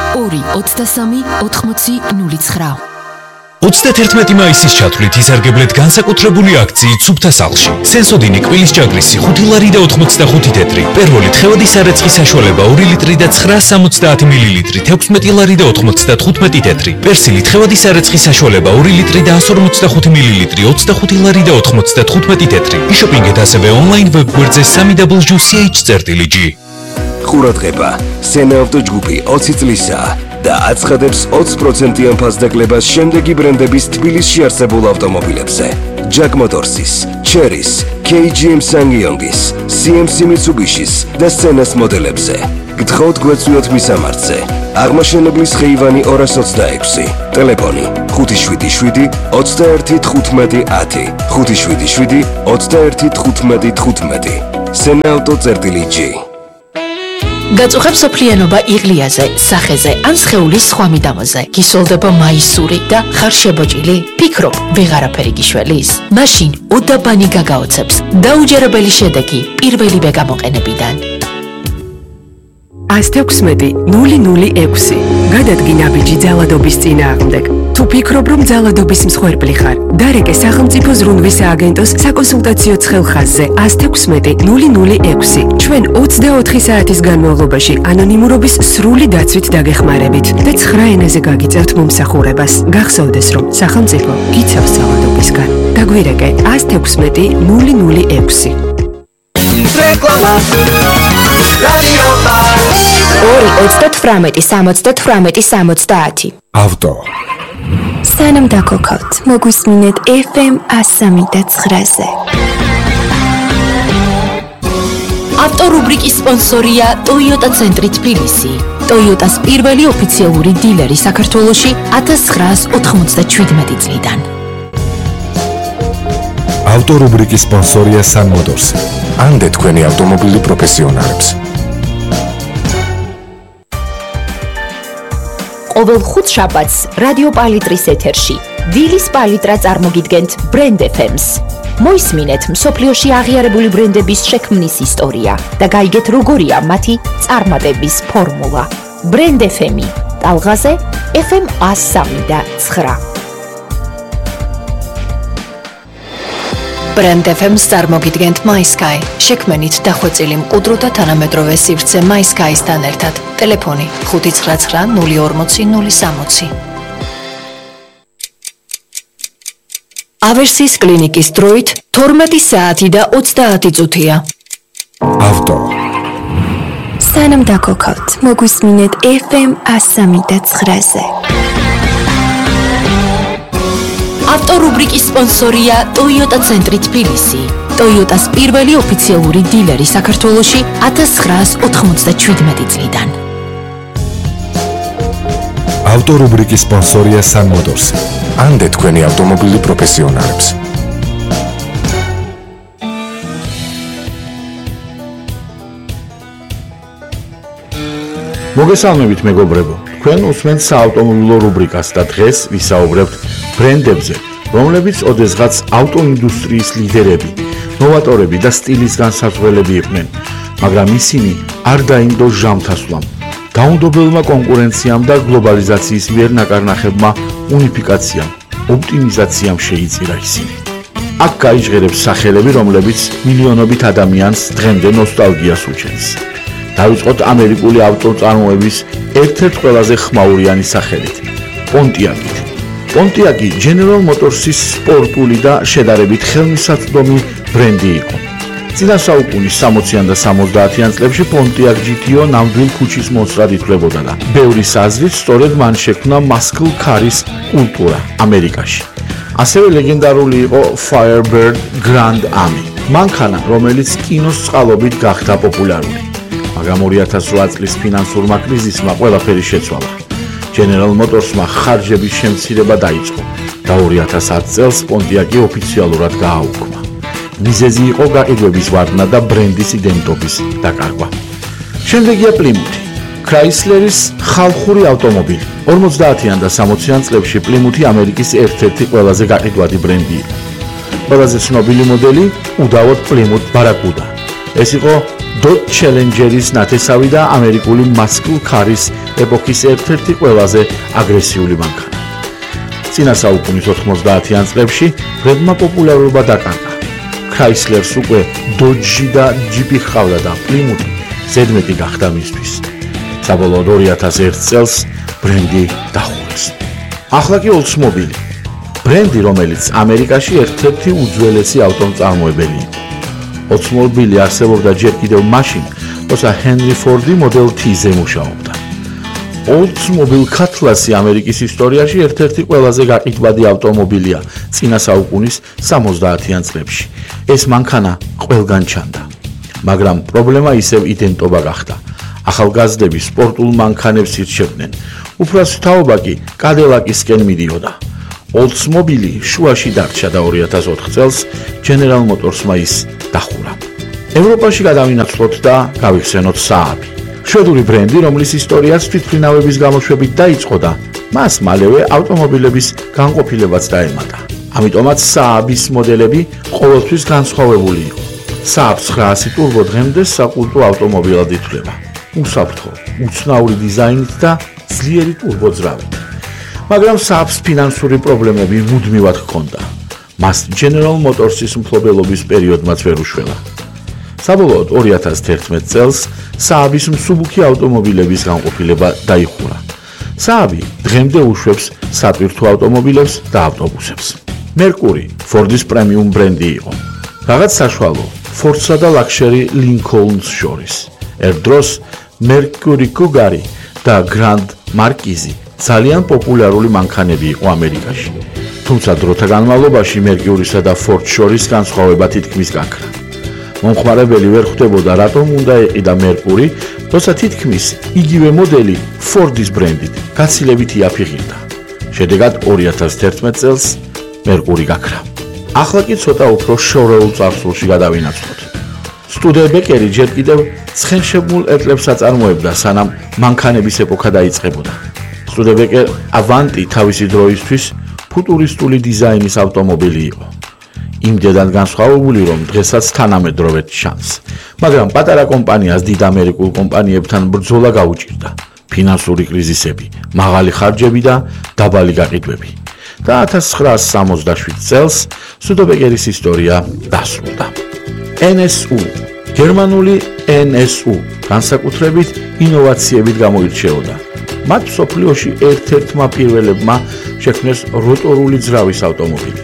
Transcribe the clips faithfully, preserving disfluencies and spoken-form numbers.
ორი ოცდასამი ოთხმოცი ნული ცხრა. ოცდაათერთმეტი მაისის ჩათვლით იზარგებლეთ განსაკუთრებული აქციით სუფთა სახლში. სენსოდინი კვილის ჯაგრისი ხუთი ლარი და ოცდახუთი თეთრი. პერვოლი თხევადი სარეცხის საშუალება ორი ლიტრი და ცხრა სამოცდაათი მილილიტრი ექვსმეტი ლარი და ოცდათხუთმეტი თეთრი. პერსილი თხევადი სარეცხის საშუალება ორი ლიტრი და εκατს ორმოცდახუთი მილილიტრი ოცდახუთი ლარი და ოცდათხუთმეტი თეთრი. იშოპინგეთ ასევე ონლაინ ვებგვერდზე სამი დაბლიუ სი ეიჩ წერტილი ჯი. ყურადღება, სენაავტო ჯგუფი ოცი წლისაა და აცხადებს ოცი პროცენტიან ფასდაკლებას შემდეგი ბრენდების თბილისში არსებულ ავტომობილებზე: Jack Motors's, Chery's, კეი ჯი ემ Ssangyong's, სი ემ სი Mitsubishi's და Senas მოდელებზე. გთხოვთ გვეწვიოთ მისამართზე. აღმაშენებლის ხეივანი ორას ოცდაექვსი. ტელეფონი ხუთი შვიდი შვიდი ოცდაერთი თხუთმეტი ათი ხუთი შვიდი შვიდი ოცდაერთი თხუთმეტი თხუთმეტი. სენაავტო წერტილი ჯი. გაწუხებ სოფლიანობა იღლიაზე, სახეზე ან სხეულის სხვა მიდამოზე. გისოლდება მაისური და ხარ შებოჭილი? ფიქრობ, ვეღარაფერი გიშველის? მაშინ უდაბანი გაგაოცებს. დაუჯერებელი შედეგი პირველივე გამოყენებიდან. ას თექვსმეტი ნული ნული ექვსი. გადადგი ნაბიჯი ძალადობის წინააღმდეგ. თუ ფიქრობ, რომ ძალადობის მსხვერპლი ხარ, დარეკე სახელმწიფო ზრუნვის სააგენტოს საკონსულტაციო ცხელხაზზე ას თექვსმეტი ნული ნული ექვსი. ჩვენ ოცდაოთხი საათის განმავლობაში ანონიმურობის სრული დაცვით დაგეხმარებით და ცხრა ენაზე გაგიწევთ მომსახურებას. გახსოვდეს, რომ სახელმწიფო გიცავს ძალადობისგან. დაგვირეკე ას თექვსმეტი ნული ნული ექვსი. რეკლამა ორი ოცდათვრამეტი სამოცდათვრამეტი სამოცდაათი. ავტო სანამ დაგოქავთ, მოგვისმინეთ ეფ ემ ასამი და ცხრაზე. ავტორუბრიკის სპონსორია Toyota ცენტრი თბილისი. Toyota-ს პირველი ოფიციალური დილერი საქართველოში ათას ცხრაას ოთხმოცდაჩვიდმეტი წლიდან. ავტორუბრიკის სპონსორია Sun Motors. ამდე თქვენი ავტომობილი პროფესიონალებს. ყოველ ხუთშაბათს რადიო პალიტრის ეთერში დილის პალიტრა წარმოგიდგენთ ბრენდ ეფ ემს. მოისმინეთ მსოფლიოში აღიარებული ბრენდების შექმნის ისტორია და გაიგეთ როგორია მათი წარმატების ფორმულა. ბრენდ ეფ ემი, ტალღაზე ეფ ემ ასამი და ცხრა. ბრენდ ეფ ემს წარმოგიდგენთ MySky. შექმენით დახვეწილი მყუდრო და თანამედროვე სივრცე MySky-სთან ერთად. ტელეფონი ხუთი ცხრა ცხრა ნული ორმოცი ნული სამოცი. ავერსის კლინიკის დროით თორმეტი საათი და ოცდაათი წუთია. ავტო სანამ დაგოქავთ, მოგვისმინეთ ეფ ემ ასამი და ცხრაზე. ავტორუბრიკის სპონსორია Toyota ცენტრი თბილისი. Toyota-ს პირველი ოფიციალური დილერი საქართველოში ათას ცხრაას ოთხმოცდაჩვიდმეტი წლიდან. ავტორუბრიკის სპონსორია Sun Motors. ამდე თქვენი ავტომობილი პროფესიონალებს. მოგესალმებით მეგობრებო, თქვენ უსმენთ საავტომობილო რუბრიკას და დღეს ვისაუბრებთ ბრენდებზე, რომლებიც ოდესღაც ავტოინდუსტრიის ლიდერები, ნოვატორები და სტილის განსაზღვრელები იყვნენ, მაგრამ ისინი არ დაინდო ჟამთასვლამ, დაუნდობელმა კონკურენციამ და გლობალიზაციის მიერ ნაკარნახებმა უნიფიკაციამ, ოპტიმიზაციამ შეიწირა ისინი. აქ გაიჟღერებს სახელები, რომლებიც მილიონობით ადამიანს დღემდე ნოსტალგიას უჩენს. დავიწყოთ ამერიკული ავტოწარმოების ერთ-ერთ ყველაზე ხმაურიანი სახელით პონტიაკით. პონტიაკი General Motors-ის სპორტული და შედარებით ხელმისაწვდომი ბრენდი იყო. წინა საუკუნის სამოციან და სამოცდაათიან წლებში პონტიაკ ჯი თი ო ნამდვილ ქუჩის მონსტრად ითვლებოდა და ბევრის აზრით სწორედ მან შექმნა muscle car-ის კულტურა ამერიკაში. ასევე ლეგენდარული იყო Firebird Grand Ami, მანქანა, რომელიც კინოს წყალობით გახდა პოპულარული. მაგრამ ორი ათას რვა წლის ფინანსურმა კრიზისმა ყველაფერი შეცვალა. General Motors-მა ხარჯების შემცირება დაიწყო და ორი ათას ათ წელს პონტიაკი ოფიციალურად გააუქმა. მიზეზი იყო გაყიდვების ვარდნა და ბრენდის იდენტობის დაკარგვა. შემდეგია პლიმუთი, Chrysler-ის ხალხური ავტომობილი. ორმოცდაათიან და სამოციან წლებში პლიმუთი ამერიკის ერთ-ერთი ყველაზე გაყიდვადი ბრენდი იყო. ყველაზე ცნობილი მოდელი უდავოდ პლიმუთ ბარაკუდა. ეს იყო Dodge Challengeris ნათესავი და ამერიკული muscle car-ის ეპოქის ერთ-ერთი ყველაზე აგრესიული მანქანა. წინა საუკუნის ოთხმოცდაათიან წლებში ბრენდმა პოპულარობა დაკარგა. Chrysler-ს უკვე Dodge და Jeep ჰყავდა და Plymouth ზედმეტი გახდა მისთვის. საბოლოოდ ორი ათას ერთ წელს ბრენდი დახურეს. ახლა კი Oldsmobile. ბრენდი, რომელიც ამერიკაში ერთ-ერთი უძველესი ავტომწარმოებელი იყო. Oldsmobile არსებობდა ჯერ კიდევ მაშინ, როცა Henry Ford-ი Model T-ზე მუშაობდა. Oldsmobile Cutlass-ი ამერიკის ისტორიაში ერთ-ერთი ყველაზე გაყიდვადი ავტომობილია წინა საუკუნის სამოცდაათიან წლებში. ეს მანქანა ყველგან ჩანდა. მაგრამ პრობლემა ისევ იდენტობა გახდა. ახალგაზრდები სპორტულ მანქანებს ირჩევდნენ. უფროსი თაობა კი Cadillac-ისკენ მიდიოდა. Oldsmobile შუაში დარჩა და ორი ათას ოთხ წელს General Motors-მა ის დახურა. ევროპაში გადავინაცვლოთ და გავიხსენოთ Saab. შვედური ბრენდი, რომლის ისტორიაც თვითმფრინავების გამოშვებით დაიწყო და მას მალევე ავტომობილების განყოფილებაც დაემატა. ამიტომაც Saab-ის მოდელები ყოველთვის განსხვავებული იყო. Saab ცხრაასი Turbo დღემდე საკულტო ავტომობილად ითვლება. უსაფრთხო, უცნაური დიზაინით და ძლიერი ტურბოძრავით. მაგრამ Saab-ს ფინანსური პრობლემები მუდმივად ჰქონდა. მას General Motors-ის მფლობელობის პერიოდმაც ვერ უშველა. საბოლოოდ ორი ათას თერთმეტ წელს Saab-ის მსუბუქი ავტომობილების განყოფილება დაიხურა. Saab-ი დღემდე უშვებს სატვირთო ავტომობილებს და ავტობუსებს. Mercury Ford-ის პრემიუმ ბრენდი იყო. რაღაც საშუალო Ford-სა და Luxury Lincoln-ს შორის. ერთ დროს Mercury Cougar-ი და Grand Marquis-ი ძალიან პოპულარული მანქანები იყო ამერიკაში. თუმცა დროთა განმავლობაში Mercury-სა და Ford შორის განსხვავება თითქმის გაქრა. მომხმარებელი ვერ ხვდებოდა რატომ უნდა ეყიდა Mercury, როცა თითქმის იგივე მოდელი Ford-ის ბრენდით გაცილებით იაფიღირდა. შედეგად ორი ათას თერთმეტ წელს Mercury გაქრა. ახლა კი ცოტა უფრო შორეულ წარსულში გადავინაცვლოთ. სტუდებეკერი ჯერ კიდევ ცხენშებულ ეტლებს აწარმოებდა, სანამ მანქანების ეპოქა დაიწყებოდა. სტუდებეკერ Avanti თავისი დროისთვის ფუტურისტული დიზაინის ავტომობილი იყო. იმდენად განსხვავებული, რომ დღესაც თანამედროვედ ჩანს. მაგრამ პატარა კომპანიას დიდ ამერიკულ კომპანიებთან ბრძოლა გაუჭირდა. ფინანსური კრიზისები, მაღალი ხარჯები და დაბალი გაყიდვები. და ათას ცხრაასი სამოცდაშვიდ წელს სტუდებეკერის ისტორია დასრულდა. N S U გერმანული N S U განსაკუთრებით ინოვაციებით გამოირჩეოდა. მათ მსოფლიოში ერთ-ერთმა პირველებმა შექმნეს როტორული ძრავის ავტომობილი.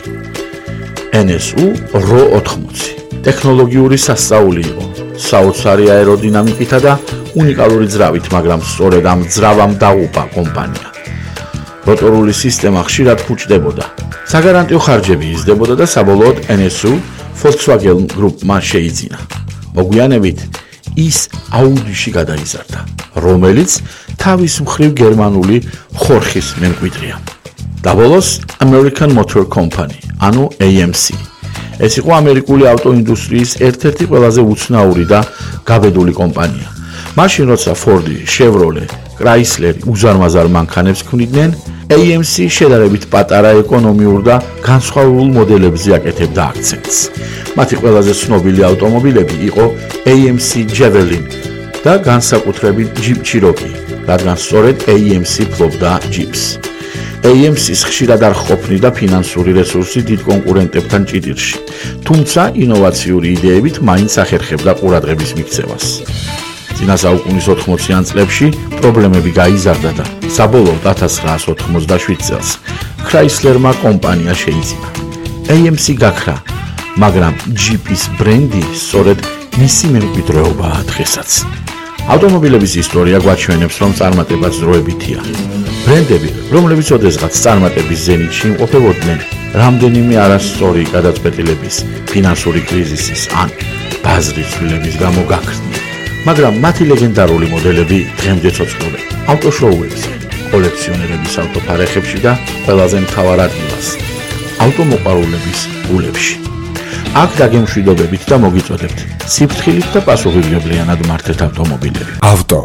N S U R O ოთხმოცი ტექნოლოგიური სასწაული იყო, საოცარი აეროდინამიკითა და უნიკალური ძრავით, მაგრამ სწორედ ამ ძრავამ დაუპა კომპანია. როტორული სისტემა ხშირად ფუჭდებოდა, საგარანტიო ხარჯები იზრდებოდა და საბოლოოდ N S U Volkswagen Group-მა შეიძინა. მოგვიანებით ის Audi-ში გადაიზარდა, რომელიც თავის მხრივ გერმანული ხორხის მემკვიდრეა. დაბოლოს American Motor Company, ანუ A M C. ეს იყო ამერიკული ავტოინდუსტრიის ერთ-ერთი ყველაზე უცნაური და გაბედული კომპანია. მაშინ როცა Ford-ი, Chevrolet, Chrysler უზარმაზარ მანქანებს ქმნიდნენ, A M C შედარებით პატარა ეკონომიურ და განსხვავებულ მოდელებზე აკეთებდა აქცენტს. მათი ყველაზე ცნობილი ავტომობილები იყო A M C Javelin და განსაკუთრებით Jeep Cherokee, რადგან სწორედ A M C ფლობდა Jeeps. A M C-ს ხშირად არ ყოფნიდა ფინანსური რესურსი დიდ კონკურენტებთან ჭიდირში, თუმცა ინოვაციური იდეებით მაინც ახერხებდა ყურადღების მიქცევას. წინა საუკუნის ოთხმოციან წლებში პრობლემები გაიზარდა და საბოლოოდ ათას ცხრაას ოთხმოცდაშვიდ წელს Chrysler-მა კომპანია შეიძინა. A M C გაქრა, მაგრამ Jeep-ის ბრენდი სწორედ მისი მემკვიდრეობაა დღესაც. ავტომობილების ისტორია გვაჩვენებს, რომ წარმატებაც დროებითია. ბრენდები, რომლებიც ოდესღაც წარმატების ზენიტში იმყოფებოდნენ, რამდენიმე არასწორი გადაწყვეტილების, ფინანსური კრიზისის ან ბაზრის ცვლილების გამო გაქრდნენ. მაგრამ მათი ლეგენდარული მოდელები დღემდე ცოცხლობენ ავტოშოუებზე, კოლექციონერების ავტოფარეხებში და ყველაზე მთავარ ადგილას ავტომოყვარულების გულებში. აქ დაგემშვიდობებით და მოგიწოდებთ სიფრთხილით და პასუხისმგებლიანად მართეთ ავტომობილები. ავტო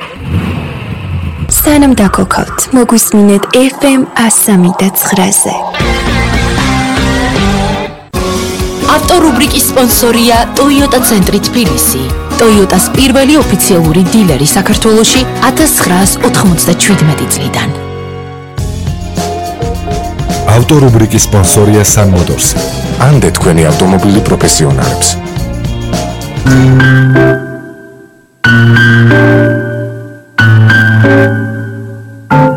სანამ დაგოქავთ, მოგვისმინეთ F M one oh three-ზე. ავტორუბრიკის სპონსორია Toyota ცენტრი თბილისი. Toyota-s პირველი ოფიციალური დილერი საქართველოში ათას ცხრაას ოთხმოცდაჩვიდმეტი წლიდან. ავტორუბრიკის სპონსორია Sun Motors. ამდე თქვენი ავტომობილი პროფესიონალებს.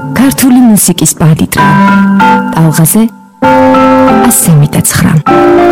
ქართული მუსიკის პალიტრა. ტალღაზე ასი მეც ცხრა.